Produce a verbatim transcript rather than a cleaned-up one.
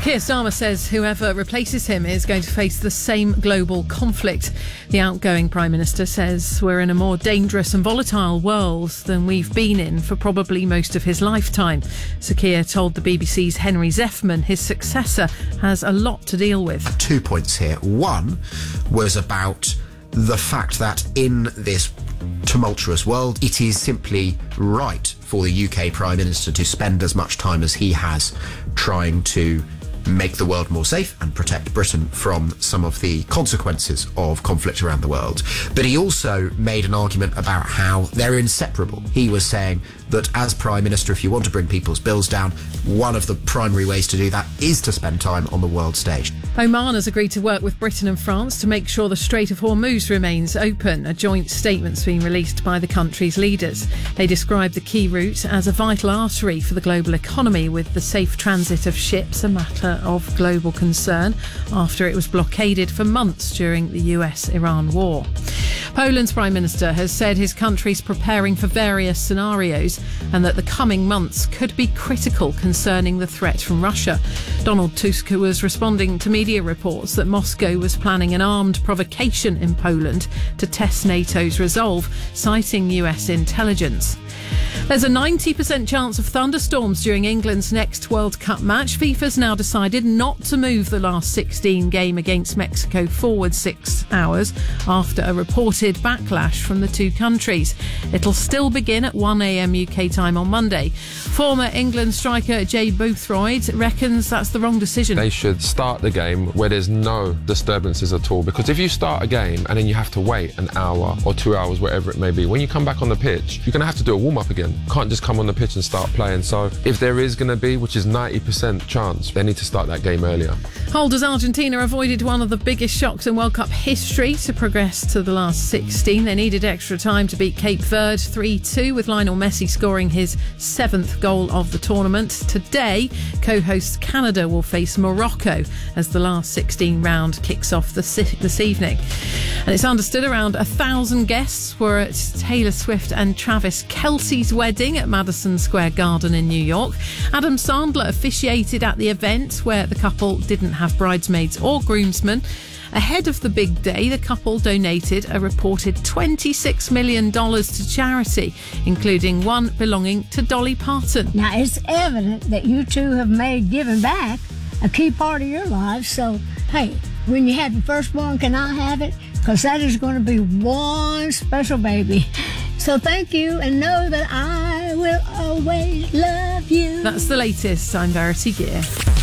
Keir Starmer says whoever replaces him is going to face the same global conflict. The outgoing Prime Minister says we're in a more dangerous and volatile world than we've been in for probably most of his lifetime. Sir Keir told the B B C's Henry Zeffman his successor has a lot to deal with. Two points here. One was about the fact that in this tumultuous world, it is simply right for the U K Prime Minister to spend as much time as he has trying to make the world more safe and protect Britain from some of the consequences of conflict around the world. But he also made an argument about how they're inseparable. He was saying that as Prime Minister, if you want to bring people's bills down, one of the primary ways to do that is to spend time on the world stage. Oman has agreed to work with Britain and France to make sure the Strait of Hormuz remains open. A joint statement's been released by the country's leaders. They describe the key route as a vital artery for the global economy, with the safe transit of ships a matter of global concern after it was blockaded for months during the U S Iran war. Poland's Prime Minister has said his country's preparing for various scenarios and that the coming months could be critical concerning the threat from Russia. Donald Tusk was responding to media reports that Moscow was planning an armed provocation in Poland to test NATO's resolve, citing U S intelligence. There's a ninety percent chance of thunderstorms during England's next World Cup match. FIFA's now decided not to move the last sixteen game against Mexico forward six hours after a reported backlash from the two countries. It'll still begin at one a.m. U K time on Monday. Former England striker Jay Boothroyd reckons that's the wrong decision. They should start the game where there's no disturbances at all, because if you start a game and then you have to wait an hour or two hours, whatever it may be, when you come back on the pitch, you're going to have to do a warm-up again. Can't just come on the pitch and start playing. So if there is going to be, which is ninety percent chance, they need to start that game earlier. Holders Argentina avoided one of the biggest shocks in World Cup history to progress to the last sixteen. They needed extra time to beat Cape Verde three two, with Lionel Messi scoring his seventh goal of the tournament. Today, co-hosts Canada will face Morocco as the last sixteen round kicks off this, this evening. And it's understood around a thousand guests were at Taylor Swift and Travis Kelce's wedding at Madison Square Garden in New York. Adam Sandler officiated at the event, where the couple didn't have bridesmaids or groomsmen. Ahead of the big day, the couple donated a reported twenty-six million dollars to charity, including one belonging to Dolly Parton. Now, it's evident that you two have made giving back a key part of your lives. So, hey, when you have your firstborn, can I have it? Because that is going to be one special baby. So thank you, and know that I will always love you. That's the latest. I'm Verity Gear.